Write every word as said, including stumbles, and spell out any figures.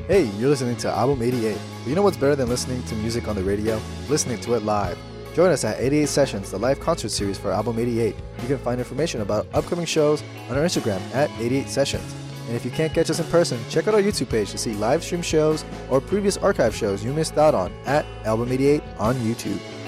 Hey, you're listening to Album eighty-eight. But you know what's better than listening to music on the radio? Listening to it live. Join us at eighty-eight Sessions, the live concert series for Album eighty-eight. You can find information about upcoming shows on our Instagram at eighty-eight Sessions. And if you can't catch us in person, check out our YouTube page to see live stream shows or previous archive shows you missed out on at Album eighty-eight on YouTube.